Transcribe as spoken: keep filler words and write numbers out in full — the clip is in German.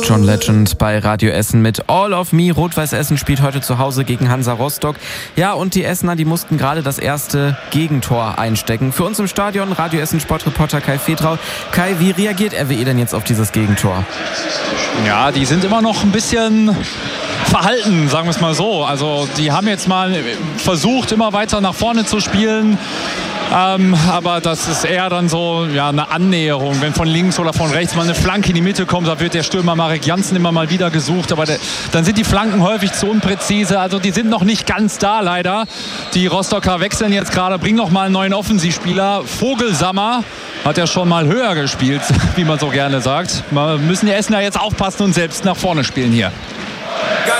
John Legend bei Radio Essen mit All of Me. Rot-Weiß Essen spielt heute zu Hause gegen Hansa Rostock. Ja, und die Essener, die mussten gerade das erste Gegentor einstecken. Für uns im Stadion Radio Essen Sportreporter Kai Fetrau. Kai, wie reagiert R W E denn jetzt auf dieses Gegentor? Ja, die sind immer noch ein bisschen verhalten, sagen wir es mal so. Also die haben jetzt mal versucht, immer weiter nach vorne zu spielen. Ähm, aber das ist eher dann so ja, eine Annäherung. Wenn von links oder von rechts mal eine Flanke in die Mitte kommt, da wird der Stürmer Marek Janssen immer mal wieder gesucht. Aber der, dann sind die Flanken häufig zu unpräzise. Also die sind noch nicht ganz da, leider. Die Rostocker wechseln jetzt gerade, bringen noch mal einen neuen Offensivspieler. Vogelsammer hat ja schon mal höher gespielt, wie man so gerne sagt. Wir müssen die Essener jetzt aufpassen und selbst nach vorne spielen hier.